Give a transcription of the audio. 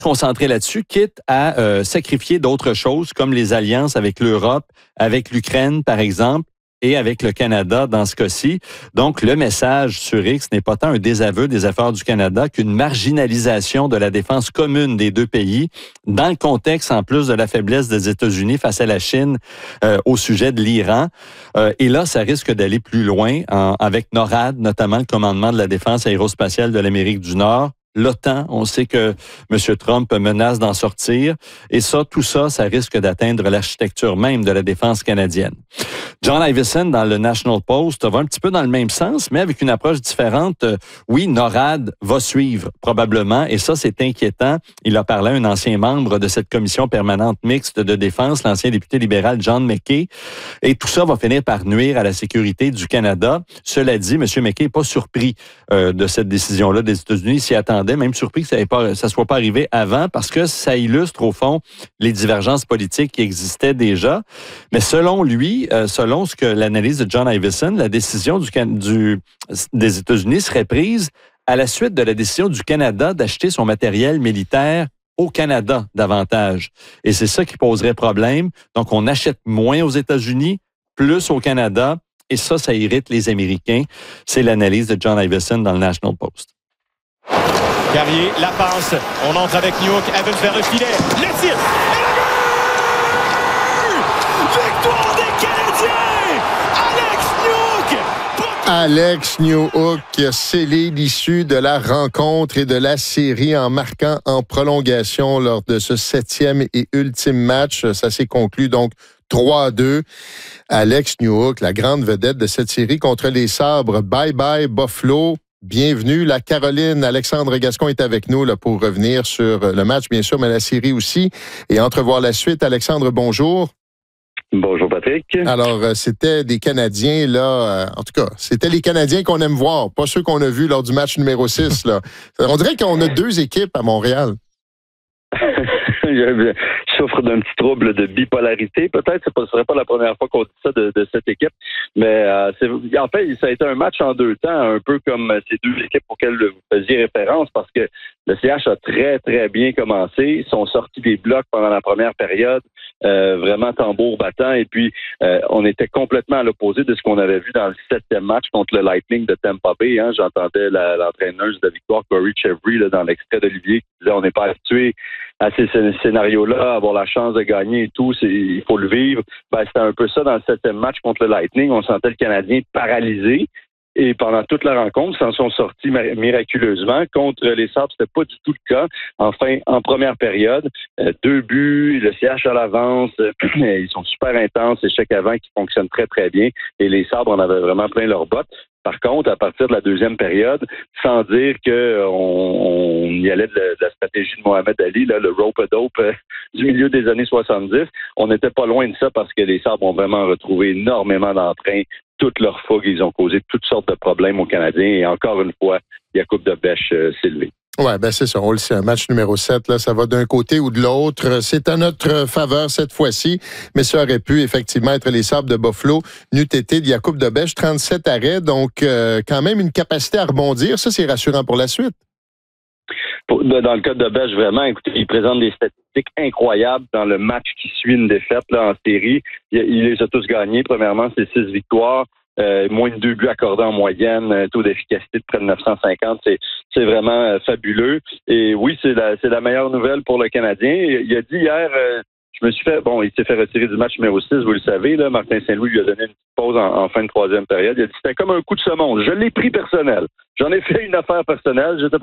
concentrer là-dessus, quitte à sacrifier d'autres choses comme les alliances avec l'Europe, avec l'Ukraine, par exemple, et avec le Canada dans ce cas-ci. Donc, le message sur X n'est pas tant un désaveu des efforts du Canada qu'une marginalisation de la défense commune des deux pays dans le contexte, en plus de la faiblesse des États-Unis face à la Chine au sujet de l'Iran. Et là, ça risque d'aller plus loin avec NORAD, notamment le commandement de la défense aérospatiale de l'Amérique du Nord. L'OTAN, on sait que M. Trump menace d'en sortir. Et ça, tout ça, ça risque d'atteindre l'architecture même de la défense canadienne. John Ivison, dans le National Post, va un petit peu dans le même sens, mais avec une approche différente. Oui, NORAD va suivre probablement, et ça, c'est inquiétant. Il a parlé à un ancien membre de cette commission permanente mixte de défense, l'ancien député libéral John McKay. Et tout ça va finir par nuire à la sécurité du Canada. Cela dit, M. McKay n'est pas surpris de cette décision-là des États-Unis. Il s'y attendait, même surpris que ça ne soit pas arrivé avant, parce que ça illustre, au fond, les divergences politiques qui existaient déjà. Mais selon lui, selon ce que l'analyse de John Ivison, la décision des États-Unis serait prise à la suite de la décision du Canada d'acheter son matériel militaire au Canada davantage. Et c'est ça qui poserait problème. Donc, on achète moins aux États-Unis, plus au Canada, et ça irrite les Américains. C'est l'analyse de John Ivison dans le National Post. Carrier, la passe, on entre avec Newhook, Evans vers le filet, le tir, et le but! Victoire des Canadiens! Alex Newhook qui a scellé l'issue de la rencontre et de la série en marquant en prolongation lors de ce 7e et ultime match. Ça s'est conclu donc 3-2. Alex Newhook, la grande vedette de cette série contre les Sabres. Bye bye Buffalo. Bienvenue, la Caroline. Alexandre Gascon est avec nous là, pour revenir sur le match, bien sûr, mais la série aussi, et entrevoir la suite. Alexandre, bonjour. Bonjour, Patrick. Alors, c'était des Canadiens, là, en tout cas, c'était les Canadiens qu'on aime voir, pas ceux qu'on a vus lors du match numéro 6. Là. On dirait qu'on a deux équipes à Montréal. Je souffre d'un petit trouble de bipolarité. Peut-être ce ne serait pas la première fois qu'on dit ça de cette équipe. Mais en fait, ça a été un match en deux temps, un peu comme ces deux équipes auxquelles vous faisiez référence, parce que le CH a très, très bien commencé. Ils sont sortis des blocs pendant la première période, vraiment tambour battant. Et puis, on était complètement à l'opposé de ce qu'on avait vu dans le 7e match contre le Lightning de Tampa Bay. Hein. J'entendais l'entraîneuse de victoire, Corey Chevry, là, dans l'extrait d'Olivier, qui disait on n'est pas habitué à ces scénarios-là, avoir la chance de gagner et tout, il faut le vivre. C'était un peu ça dans le 7e match contre le Lightning. On sentait le Canadien paralysé. Et pendant toute la rencontre, ils s'en sont sortis miraculeusement. Contre les Sabres, c'était pas du tout le cas. Enfin, en première période, 2 buts, le CH à l'avance, ils sont super intenses, échec avant qui fonctionne très, très bien. Et les Sabres en avaient vraiment plein leurs bottes. Par contre, à partir de la deuxième période, sans dire qu'on y allait de la stratégie de Mohamed Ali, là, le rope-a-dope du milieu des années 70, on n'était pas loin de ça parce que les Sabres ont vraiment retrouvé énormément d'entrain. Toute leur fougue, ils ont causé toutes sortes de problèmes aux Canadiens. Et encore une fois, Jakub Dobeš s'est levé. Oui, c'est ça. On le sait, un match numéro 7, là, ça va d'un côté ou de l'autre. C'est à notre faveur cette fois-ci, mais ça aurait pu effectivement être les Sabres de Buffalo. N'eût été de Jakub Dobeš, 37 arrêts, donc quand même une capacité à rebondir. Ça, c'est rassurant pour la suite. Dans le cas de Dobeš, vraiment, écoutez, il présente des statistiques incroyables dans le match qui suit une défaite là, en série. Il les a tous gagnés. Premièrement, c'est 6 victoires. Moins de 2 buts accordés en moyenne, taux d'efficacité de près de 950, c'est vraiment fabuleux. Et oui, c'est la meilleure nouvelle pour le Canadien. Il a dit hier, il s'est fait retirer du match numéro 6, vous le savez, là, Martin Saint-Louis lui a donné une petite pause en fin de 3e période. Il a dit c'était comme un coup de semonce. Je l'ai pris personnel. J'en ai fait une affaire personnelle. J'étais